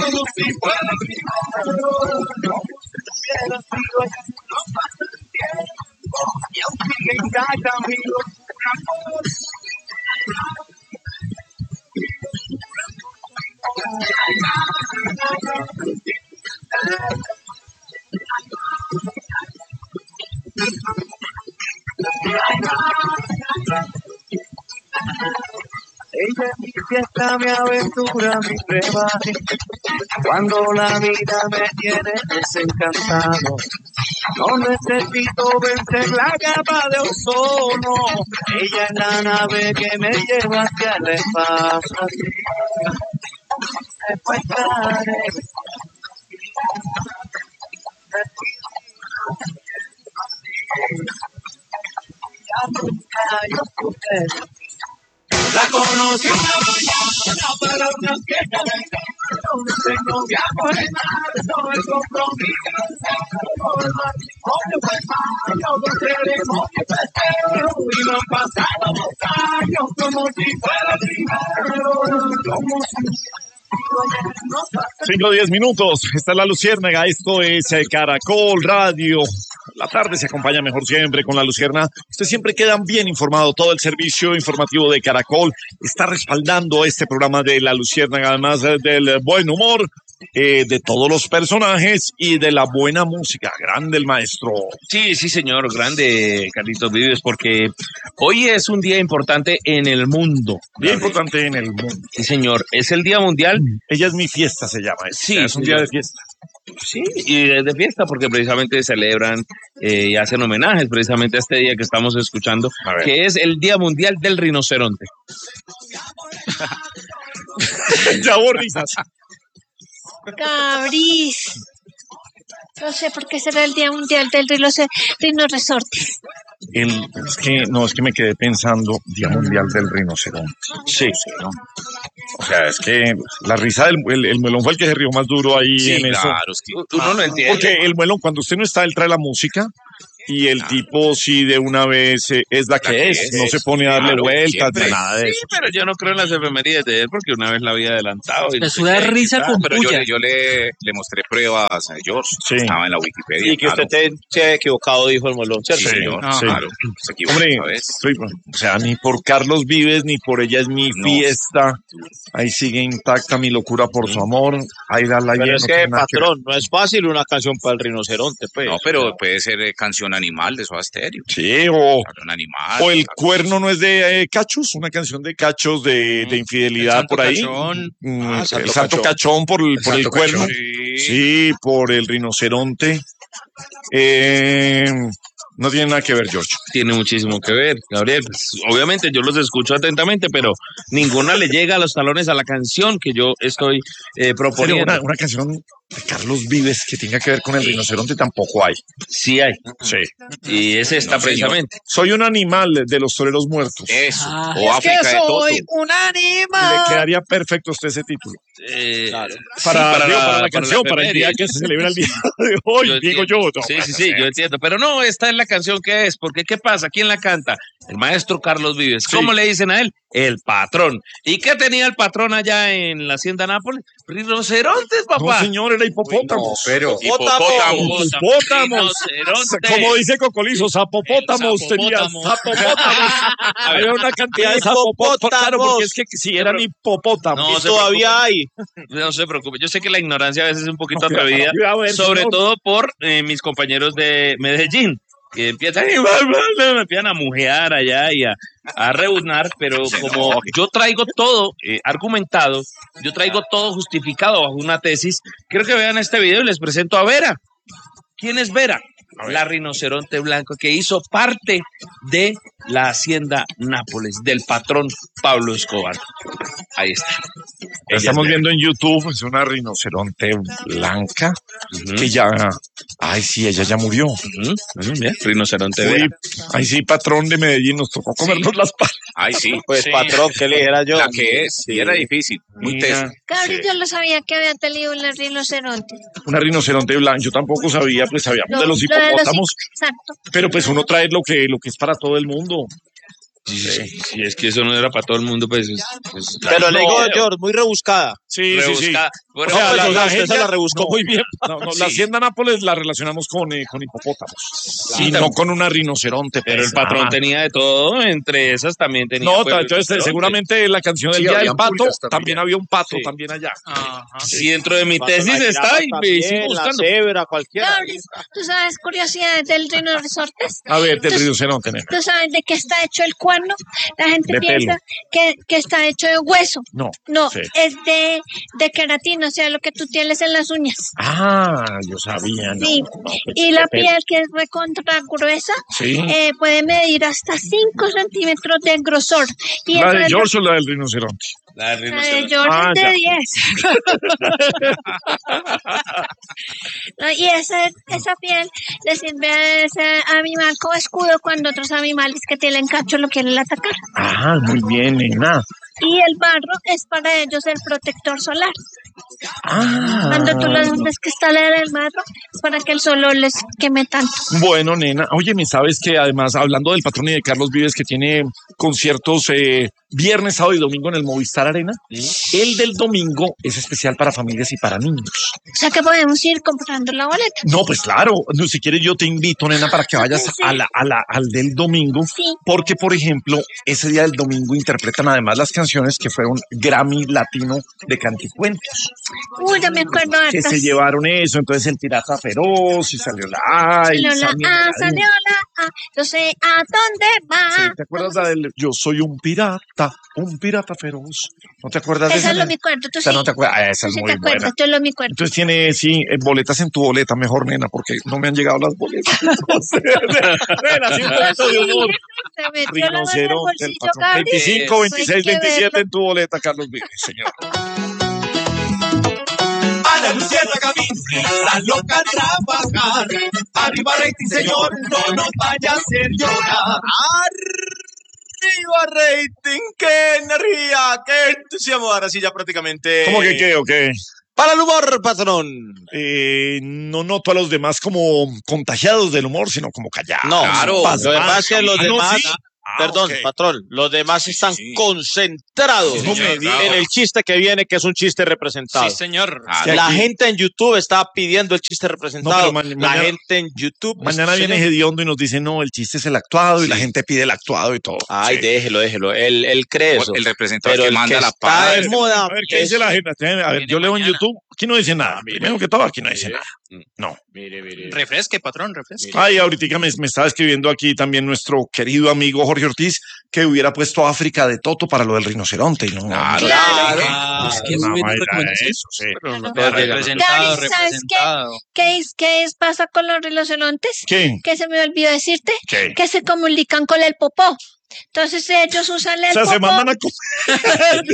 como si fuera primero, como si hubiera sido ayer, no pasa el tiempo, y aún sigue intacta mi locura por ella es mi fiesta, mi aventura, mi brebaje. Cuando la vida me tiene desencantado, no necesito vencer la capa de ozono. Ella es la nave que me lleva hacia el espacio. Después estaré la conocí una mañana para una fiesta de donde se confiaba en nada, todo el compromiso, todo el matrimonio fue mal, todo el ceremonia festero, y nos pasábamos años como si fuera primero, como si 5:10. Esta es La Luciérnaga, esto es Caracol Radio. La tarde se acompaña mejor siempre con La Luciérnaga. Ustedes siempre quedan bien informados. Todo el servicio informativo de Caracol está respaldando este programa de La Luciérnaga, además del buen humor, de todos los personajes y de la buena música. Grande el maestro. Sí, señor, grande Carlitos Vives, porque hoy es un día importante en el mundo. Día importante en el mundo. Sí, señor, es el Día Mundial. Ella es mi fiesta, se llama. Sí, es un día de fiesta. Sí, y es de fiesta porque precisamente celebran y hacen homenajes precisamente a este día que estamos escuchando, que es el Día Mundial del Rinoceronte. Ya hubo risas. Cabris. No sé por qué será el Día Mundial del Rinoceronte. Es que me quedé pensando, Día Mundial del Rinoceronte. Sí, ¿no? O sea, es que la risa del el Muelón fue el que se rió más duro ahí en eso. Claro, es que uno no entiende. Porque el Muelón, cuando usted no está, él trae la música. Y el tipo sí de una vez es la que es, no se pone a darle vueltas ni nada de eso. Sí, pero yo no creo en las efemerías de él porque una vez la había adelantado. Y me suda risa con pero puya. yo le mostré pruebas a George, estaba en la Wikipedia. Y que usted se ha equivocado, dijo el Molón, ¿cierto? Sí, señor, sí. claro, se equivocó. Hombre, o sea, ni por Carlos Vives, ni por Ella es mi fiesta. Ahí sigue intacta mi locura por su amor. Ahí da la Pero es que, patrón, no es fácil una canción para el rinoceronte, pues. No, pero puede ser canción animal de Soda Stereo. Sí, o animal, o El Cuerno no es de Cachos, una canción de Cachos de infidelidad por ahí. El Santo Cachón por el Cuerno. Sí, por el rinoceronte. No tiene nada que ver, George. Tiene muchísimo que ver, Gabriel. Pues, obviamente yo los escucho atentamente, pero ninguna le llega a los talones a la canción que yo estoy proponiendo. Una canción de Carlos Vives que tenga que ver con el rinoceronte tampoco hay. Sí hay. Sí. Y es esta precisamente. Soy un animal de los toreros muertos. Eso. O es África que soy un animal. Le quedaría perfecto a usted ese título. Claro. Para la canción, para el día que se celebra el día de hoy, digo yo. No, sí, yo entiendo. Pero no, esta es la canción que es, porque ¿qué pasa? ¿Quién la canta? El maestro Carlos Vives. ¿Cómo le dicen a él? El patrón. ¿Y qué tenía el patrón allá en la hacienda Nápoles? Rinocerontes, papá. No, señor, era hipopótamos. No, pero hipopótamos. Como dice Cocolizo, zapopótamos tenía. Había una cantidad de zapopótamos. Claro, porque es que si eran hipopótamos. No, todavía hay. No se preocupe. Yo sé que la ignorancia a veces es un poquito atrevida, sobre todo por mis compañeros de Medellín, que empiezan a mujear allá y a rebuznar, pero como yo traigo todo argumentado, yo traigo todo justificado bajo una tesis, quiero que vean este video y les presento a Vera. ¿Quién es Vera? La rinoceronte blanco que hizo parte de la hacienda Nápoles, del patrón Pablo Escobar. Ahí está. La estamos viendo en YouTube, es una rinoceronte blanca que ya... Ay, sí, ella ya murió. Bien, rinoceronte Vera. Ay, sí, patrón de Medellín, nos tocó comernos las patas. Ay, sí. Pues, patrón, ¿qué le dijera yo? La que es, sí, era difícil, muy teso. Gabriel, yo no sabía que había tenido una rinoceronte. Una rinoceronte blanca, yo tampoco sabía, pues sabíamos de los hipopótamos. Exacto. Pero pues uno trae lo que es para todo el mundo. Sí, es que eso no era para todo el mundo, pues. Pero le digo, George, muy rebuscada. Sí. Bueno, O sea, usted se la rebuscó muy bien. La hacienda Nápoles la relacionamos con hipopótamos. Y no con una rinoceronte. pero el patrón tenía de todo, entre esas también tenía. No, pues, entonces seguramente la canción del Día del Pato también había un pato también allá. Sí, dentro de mi tesis está y me sigo buscando. La cebra, cualquiera. ¿Tú sabes curiosidades del rinocerontes? A ver, del rinoceronte, nena. ¿Tú sabes de qué está hecho el cuerno? La gente De piensa que está hecho de hueso. No. Sí. Es de queratina, o sea, lo que tú tienes en las uñas. Yo sabía. No, Sí, pues, y la piel que es recontra gruesa puede medir hasta 5 centímetros de grosor. Y ¿La de eso George o la del rinoceronte? La de La de George es de 10. No, y esa piel le sirve a ese animal como escudo cuando otros animales que tienen cacho lo quieren atacar. Muy bien, nena. Y el barro es para ellos el protector solar. Cuando tú los ves que están en el barro, es para que el sol no les queme tanto. Bueno, nena. Oye, ¿me sabes que además, hablando del patrón y de Carlos Vives, que tiene conciertos viernes, sábado y domingo en el Movistar Arena, el del domingo es especial para familias y para niños? O sea que podemos ir comprando la boleta. No, pues claro. No, si quieres yo te invito, nena, para que vayas al del domingo. Sí. Porque, por ejemplo, ese día del domingo interpretan además las canciones que fueron Grammy Latino de Canticuentos. Uy, ya me acuerdo Que hartas. se llevaron eso, entonces el pirata feroz y salió la A. Salió la A, salió la A, yo sé a dónde va. Sí, ¿te acuerdas la del Yo soy un pirata feroz? ¿No te acuerdas de esa? Esa lo me acuerdo, tú O sea, sí. no te acuerdas. Esa Tú es sí muy te acuerdas, buena. yo lo me acuerdo. Entonces tiene, boletas en tu boleta, mejor, nena, porque no me han llegado las boletas. Nena, sí, un poquito de humor. Se metió la mano en el Rinoceronte, el bolsillo, patrón. Gabriel. 25, 26, Hay que 27 verlo. en tu boleta, Carlos Vives, señor. A la luciérnaga la loca a trabajar. Arriba rating, señor, no nos vaya a hacer llorar. ¡Arriba rating! ¡Qué energía! ¡Qué entusiasmo! Ahora sí ya prácticamente... ¿Cómo que qué o qué? Para el humor, patrón. No noto a los demás como contagiados del humor, sino como callados. No, Claro. lo demás es que los demás... sí. Perdón, Ok. patrón, los demás están concentrados Sí, señor, claro. en el chiste que viene, que es un chiste representado. Sí, señor. Claro. La gente en YouTube está pidiendo el chiste representado. No, pero la mañana- gente en YouTube... Mañana viene señor. Gediondo y nos dice, no, el chiste es el actuado, y la gente pide el actuado y todo. Ay, Sí. déjelo. Él cree eso. El representante Pero que el manda que la está paz. de moda... A ver, ¿qué dice la gente? A ver, yo leo en mañana. YouTube. Aquí no dice nada. Primero que todo, aquí no dice nada. No. Refresque, patrón, refresque. Ay, ahorita me estaba escribiendo aquí también nuestro querido amigo Jorge Ortiz que hubiera puesto África de Toto para lo del rinoceronte. Y no, Claro. Ah, es es que que no es era recomendación. eso, sí. Representado, Gabriel, ¿sabes representado. ¿Qué pasa con los rinocerontes? ¿Qué? Que se me olvidó decirte ¿Qué? que se comunican con el popó. Entonces ellos usan el O sea, popó. se mandan a comer.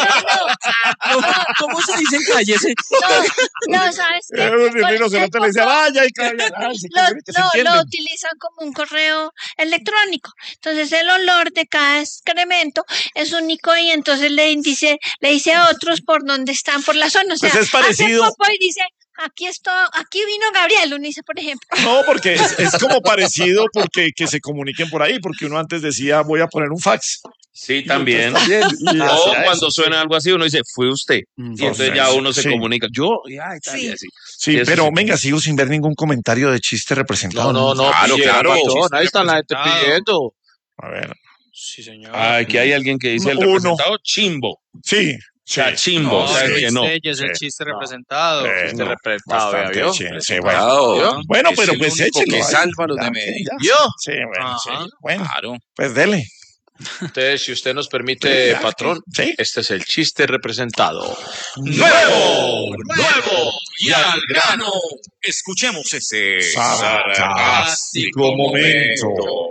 ¿Cómo se dice en calle ese? No, ¿sabes qué? El rinoceronte le dice, vaya y calla. Ay, se entienden. Lo utilizan como un correo electrónico. Entonces el olor de cada excremento es único y entonces le dice a otros por dónde están por la zona. O sea, Pues es parecido. hace popo y dice, aquí vino Gabriel, uno dice, por ejemplo. No, porque es como parecido porque que se comuniquen por ahí, porque uno antes decía, voy a poner un fax. Sí, también. Y O hacía cuando eso, suena algo así, uno dice, fue usted. Y entonces ya uno se Sí. comunica. Yo, ya, y tal, y así. Sí, Eso pero sí. venga, sigo sin ver ningún comentario de chiste representado. No, Claro, pillera, claro. patrón, ahí está la gente Representado. pidiendo. A ver. Sí, señor. Ah, aquí hay alguien que dice el Uno. representado chimbo. Sí. O sea, chimbo. No, o sea, que no. es el Sí. chiste representado. Chiste representado, bastante, ¿vio? sí, bueno. Claro. Bueno, Es pero el pues único échelo. que ahí. salva a los Ya, de Medellín. ya. ¿Yo? Sí, bueno, sí. Ajá. Bueno, Claro. pues dele. Entonces, si usted nos permite, patrón, Sí. este es el chiste representado. ¡Nuevo! Y al grano. Escuchemos ese Sarcástico momento.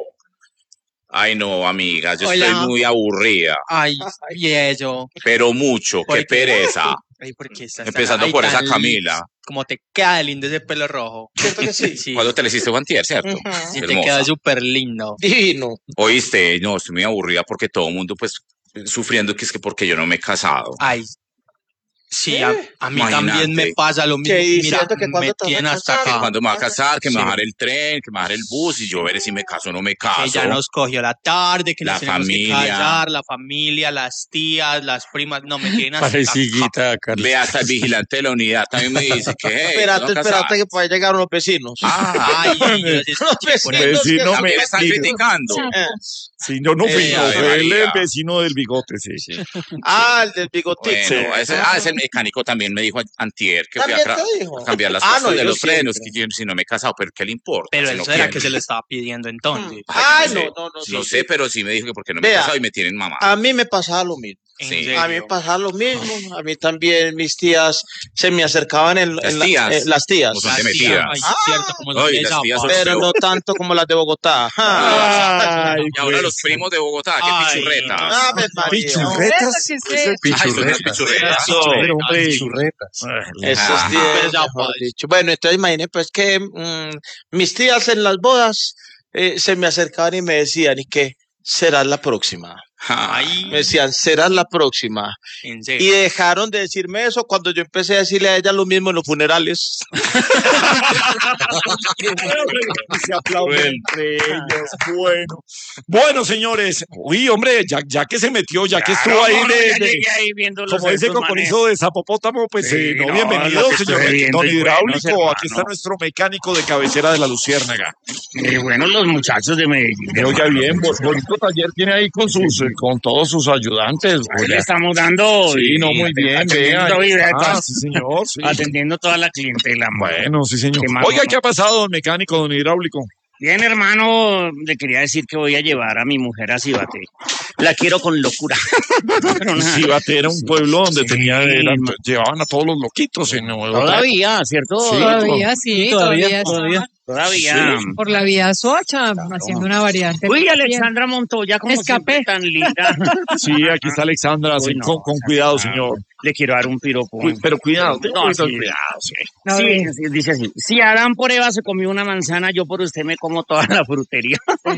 Ay, no, amiga, yo Hola. estoy muy aburrida, Ay, y eso. pero mucho, qué ¿Por qué? pereza. Ay, ¿por qué estás Empezando ay, por esa tan Camila. Como te queda lindo ese pelo rojo. ¿Cierto que sí? Sí. Cuando te le hiciste Juantier, ¿cierto? Sí, te Hermosa. queda súper lindo. Divino. Oíste, no, estoy muy aburrida porque todo el mundo, pues, sufriendo que es que porque yo no me he casado. Ay, Sí, a mí Imagínate. también me pasa lo mismo. ¿Qué? Mira, Diciendo que cuando me te vas a tiene hasta casar, Que acá. cuando me va a casar, que me Sí. bajar el tren, que me bajar el bus y yo veré si me caso o no me caso. Que ya nos cogió la tarde, que La nos tenemos familia. que callar, la familia, las tías, las primas, no me tienen hasta acá. Pareciguita, Carlos. Ve hasta el vigilante de la unidad también me dice que hey, Espérate que pueda llegar unos vecinos. Ay, Vecino también me están metido. criticando. Sí, yo no fui, no, Ave fue el María. vecino del bigote, sí. El del bigotito. Bueno, ese mecánico también me dijo antier que fui ¿También a te dijo? a cambiar las Ah, pastas no, de yo los siempre. frenos, que yo, si no me he casado, pero ¿qué le importa? Pero Si eso no era quiere. que se lo estaba pidiendo entonces. Ay, No no, sé. no, no. No sí, sé, sí. pero sí me dijo que porque no me he Vea. casado y me tienen mamá. A mí me pasaba lo mismo. ¿En Sí. serio? A mí me pasaba lo mismo. A mí también mis tías se me acercaban Las tías. las tías. Como son Las de tías, metidas. ay, cierto, como son Ay, de las tías son zapato. Pero no tanto como las de Bogotá. Ay, Y ahora pues. los primos de Bogotá, qué Ay, pichurretas. Ave María. ¿Pichurretas? ¿Qué Es el Ay, son unas pichurretas. pichurretas. Pero, hombre, Churretas. Esos Ajá. días, Pero ya, mejor pues. dicho. Bueno, entonces imagínate pues que mis tías en las bodas se me acercaban y me decían, ¿y qué? Serás la próxima. Ay, Me decían, serás la próxima. en Y serio. dejaron de decirme eso cuando yo empecé a decirle a ella lo mismo en los funerales. Se aplauden entre ellos. Bueno, señores. Uy, hombre, ya que se metió, ya que estuvo ahí como dice Cocorizo de Zapopótamo, pues Sí, no, no, bienvenido, lo que señor estoy viendo don es bueno, Hidráulico. hermano. Aquí está nuestro mecánico de cabecera de la Luciérnaga. Bueno, los muchachos de Medellín. Me oiga bien, bonito taller tiene ahí con todos sus ayudantes. Ahí le estamos dando. Sí, no, muy bien, vea. Atendiendo, y vea, Sí, señor, sí. atendiendo toda la clientela. Bueno, sí, señor. ¿Qué más, Oiga, mamá? ¿qué ha pasado, don mecánico, don Hidráulico? Bien, hermano, le quería decir que voy a llevar a mi mujer a Cibate. La quiero con locura. Pero nada. Cibate era un pueblo donde Sí, ma- llevaban a todos los loquitos en Nuevo Todavía, ¿cierto? Sí, Todavía sí, todavía, Todavía. por la vía Soacha, haciendo una variante. Uy, Alexandra Montoya, como Escapé. siempre, tan linda. Sí, aquí está Alexandra, Uy, sí, no, con cuidado, señor. Le quiero dar un piropo. Pero cuidado, tenga No, mucho sí. cuidado, sí. A Sí, ver. sí, dice así. Si Adán por Eva se comió una manzana, yo por usted me como toda la frutería.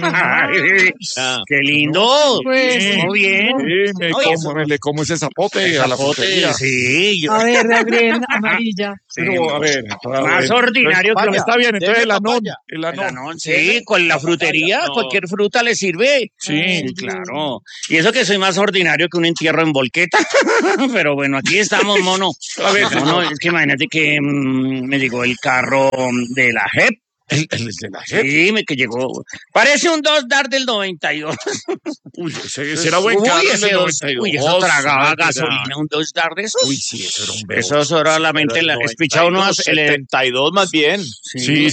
Ay, ¡qué lindo! Pues, Muy bien. Sí, Oye, le como ese zapote a la Zapote, frutería. sí. A ver, Gabriel, amarilla. Pero, a ver, Más ordinario que Está bien, entonces el anón. el anón, sí, con la frutería, cualquier fruta le sirve. Sí. Claro. Y eso que soy más ordinario que un entierro en volqueta. Pero bueno, aquí estamos, mono. A ver, Mono, es que imagínate que me llegó el carro de la JEP. el de la JEP. Sí, que llegó. Parece un 2DAR del 92. Uy, ese era buen carro, el del 92. Uy, eso tragaba Era- gasolina, un 2DAR de esos. Uy, sí, eso era un V8. Eso solamente la espichado uno hace el 72 más bien. Sí.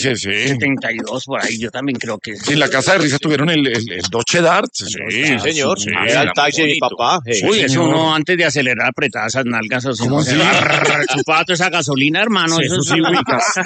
72 por ahí, yo también creo que En la casa de risa tuvieron el Dodge Dart. Sí, Señor, sí. era el taxi de mi papá. Uy, eso señor. uno antes de acelerar apretaba esas nalgas, o sea, ¿Cómo así? chupaba toda esa gasolina, hermano. Sí, Eso eso sí, es ubicas.